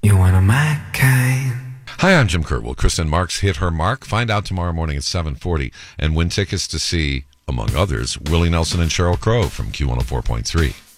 You one of my kind. Hi, I'm Jim Kerr. Will Kristen Marks hit her mark? Find out tomorrow morning at 7:40 and win tickets to see, among others, Willie Nelson and Sheryl Crow from Q104.3.